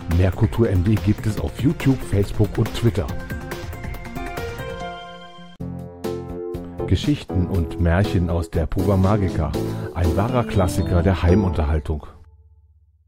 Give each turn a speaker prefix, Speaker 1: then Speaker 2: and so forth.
Speaker 1: Mehr Kultur MD gibt es auf YouTube, Facebook und Twitter. Geschichten und Märchen aus der Puba Magica, ein wahrer Klassiker der Heimunterhaltung.